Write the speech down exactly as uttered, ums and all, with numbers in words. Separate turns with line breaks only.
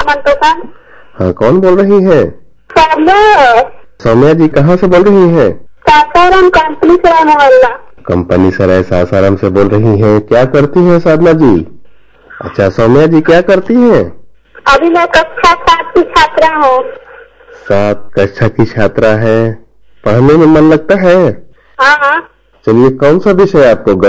मनतोषा।
हाँ, कौन बोल रही है?
सौम्या।
सौम्या जी कहाँ से बोल रही है?
सासाराम कंपनी सराय मोहल्ला।
कंपनी सराय सासाराम से बोल रही हैं। क्या करती हैं साधना जी? अच्छा, सौम्या जी क्या करती हैं?
अभी मैं कक्षा सात की छात्रा हूँ।
सात कक्षा की छात्रा है। पढ़ने में मन लगता है?
हाँ।
चलिए, कौन सा विषय आपको